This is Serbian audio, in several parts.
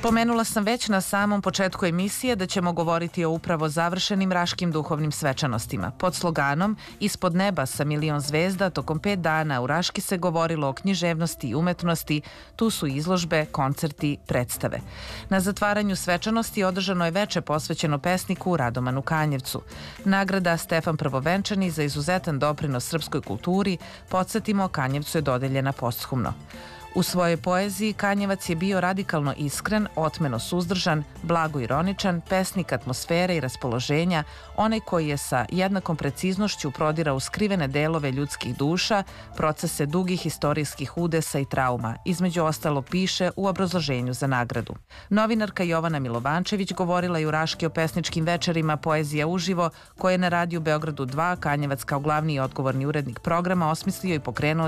Pomenula sam već na samom početku emisije da ćemo govoriti o upravo završenim raškim duhovnim svečanostima. Pod sloganom Ispod neba sa milion zvezda tokom 5 dana u Raški se govorilo o književnosti i umetnosti, tu su izložbe, koncerti, predstave. Na zatvaranju svečanosti održano je veče posvećeno pesniku Radomanu Kanjevcu. Nagrada Stefan Prvovenčani za izuzetan doprinos srpskoj kulturi, podsjetimo, Kanjevcu je dodeljena posthumno. U svojoj poeziji Kanjevac je bio radikalno iskren, otmeno suzdržan, blago ironičan, pesnik atmosfere i raspoloženja, onaj koji je sa jednakom preciznošću prodirao skrivene delove ljudskih duša, procese dugih istorijskih udesa i trauma, između ostalo piše u obrazloženju za nagradu. Novinarka Jovana Milovančević govorila je u Raški o pesničkim večerima Poezija uživo, koje je na radiju Beogradu 2 Kanjevac kao glavni i odgovorni urednik programa osmislio i pokrenuo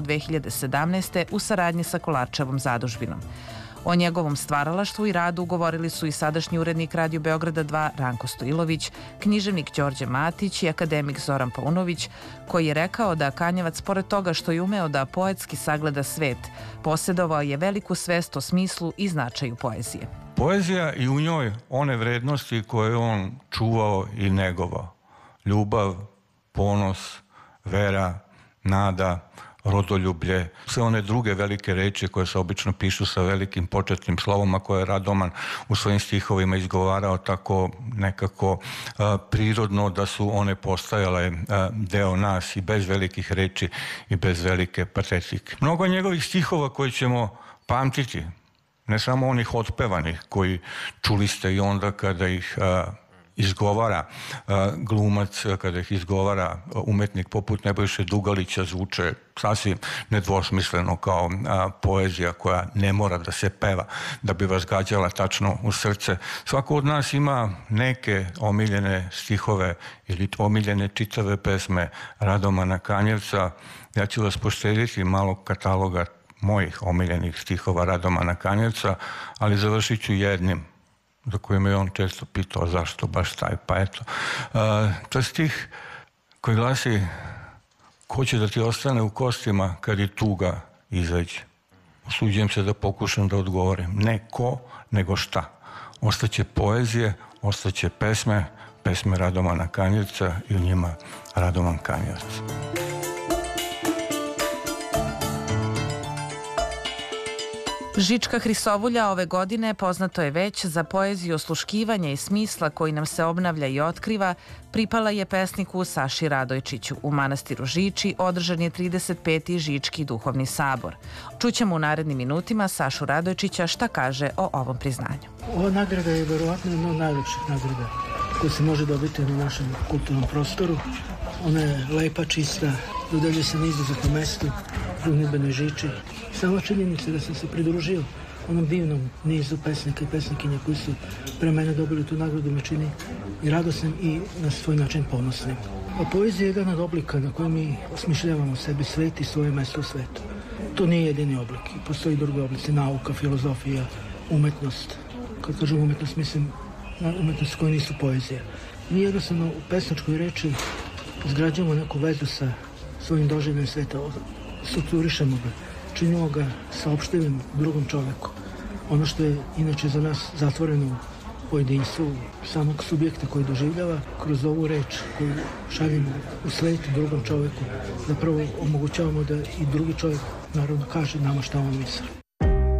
2017. u saradnji sa Kolarčevom zadužbinom. O njegovom stvaralaštvu i radu govorili su i sadašnji urednik Radio Beograda 2 Ranko Stojilović, književnik Đorđe Matić i akademik Zoran Paunović, koji je rekao da Kanjevac, pored toga što je umeo da poetski sagleda svet, posjedovao je veliku svest o smislu i značaju poezije. Poezija i u njoj one vrednosti koje on čuvao i negovao. Ljubav, ponos, vera, nada, rodoljublje, sve one druge velike reči koje se obično pišu sa velikim početnim slovom, a koje je Radoman u svojim stihovima izgovarao tako nekako prirodno da su one postajale deo nas i bez velikih reči i bez velike patetike. Mnogo njegovih stihova koje ćemo pamtiti, ne samo onih otpevanih koji čuli ste i onda kada ih izgovara glumac, kada ih izgovara umetnik poput Nebojše Dugalića, zvuče sasvim nedvosmisleno kao poezija koja ne mora da se peva da bi vas gađala tačno u srce. Svako od nas ima neke omiljene stihove ili omiljene čitave pesme Radomana Kanjevca. Ja ću vas poštediti malo kataloga mojih omiljenih stihova Radomana Kanjevca, ali završit ću jednim za koje me on često pitao zašto baš taj, pa eto. To je stih koji glasi: ko će da ti ostane u kostima kad i tuga izađe? Usuđujem se da pokušam da odgovorim. Ne ko, nego šta. Ostaće poezije, ostaće pesme Radomana Kanjevca i u njima Radoman Kanjevac. Žička Hrisovulja ove godine poznato je već za poeziju osluškivanja i smisla koji nam se obnavlja i otkriva, pripala je pesniku Saši Radojčiću. U manastiru Žiči održan je 35. Žički duhovni sabor. Čućemo u narednim minutima Sašu Radojčića šta kaže o ovom priznanju. Ova nagrada je verovatno jedna od najlepših nagrada koja se može dobiti na našem kulturnom prostoru. Ona je lepa, čista, dodeljuje se na izuzetnom mestu, u Nebenoj Žiči. Sama činjenica da sam se pridružio onom divnom nizu pesnika i pesnikinja koji su pre mene dobili tu nagradu me čini i radosnim i na svoj način ponosnim. A poezija je jedan od oblika na kojem mi osmišljavamo sebi svet i svoje mesto u svetu. To nije jedini oblik. Postoji drugi oblici, nauka, filozofija, umetnost. Kad kažem umetnost, mislim na umetnost koje nisu poezija. Mi jednostavno u pesničkoj reči izgrađujemo neku vezu sa svojim doživljajem sveta, strukturišemo ga, činimo ga saopštivim drugom čoveku. Ono što je inače za nas zatvoreno u pojedinstvu samog subjekta koji doživljava, kroz ovu reč koju šaljemo u svet drugom čoveku, zapravo omogućavamo da i drugi čovjek naravno kaže nama šta on misli.